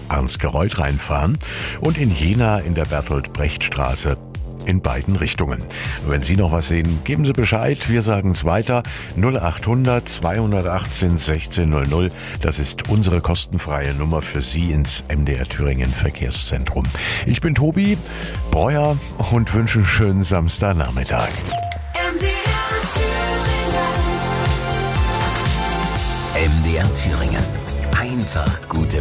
Arnsgereuth reinfahren und in Jena in der Bertolt-Brecht-Straße in beiden Richtungen. Wenn Sie noch was sehen, geben Sie Bescheid. Wir sagen es weiter. 0800 218 1600. Das ist unsere kostenfreie Nummer für Sie ins MDR Thüringen Verkehrszentrum. Ich bin Tobi Breuer und wünsche einen schönen Samstagnachmittag. MDR Thüringen. Einfach gute